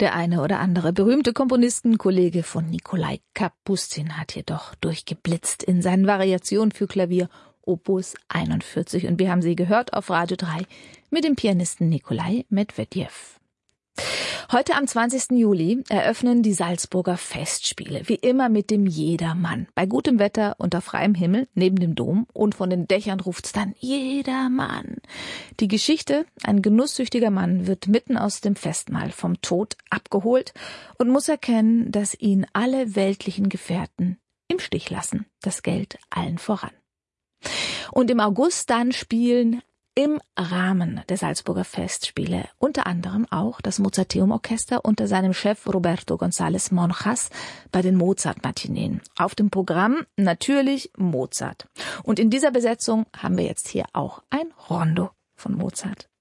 Der eine oder andere berühmte Komponistenkollege von Nikolai Kapustin hat jedoch durchgeblitzt in seinen Variationen für Klavier Opus 41. Und wir haben sie gehört auf Radio 3 mit dem Pianisten Nikolai Medvedev. Heute am 20. Juli eröffnen die Salzburger Festspiele, wie immer mit dem Jedermann. Bei gutem Wetter, unter freiem Himmel, neben dem Dom, und von den Dächern ruft's dann Jedermann. Die Geschichte: ein genusssüchtiger Mann wird mitten aus dem Festmahl vom Tod abgeholt und muss erkennen, dass ihn alle weltlichen Gefährten im Stich lassen, das Geld allen voran. Und im August dann spielen im Rahmen der Salzburger Festspiele unter anderem auch das Mozarteum-Orchester unter seinem Chef Roberto González Monjas bei den Mozart-Matineen. Auf dem Programm natürlich Mozart. Und in dieser Besetzung haben wir jetzt hier auch ein Rondo von Mozart.